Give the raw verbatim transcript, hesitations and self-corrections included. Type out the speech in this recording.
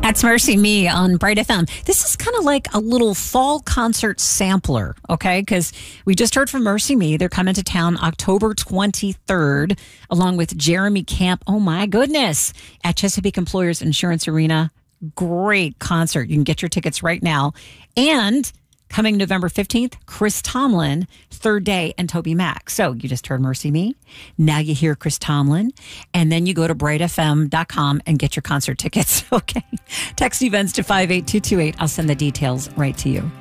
That's Mercy Me on Bright F M. This is kind of like a little fall concert sampler, okay? Because we just heard from Mercy Me. They're coming to town October twenty-third, along with Jeremy Camp. Oh, my goodness. At Chesapeake Employers Insurance Arena. Great concert. You can get your tickets right now. And coming November fifteenth, Chris Tomlin, Third Day, and Toby Mac. So you just heard Mercy Me. Now you hear Chris Tomlin. And then you go to bright f m dot com and get your concert tickets. Okay. Text events to five eight two two eight. I'll send the details right to you.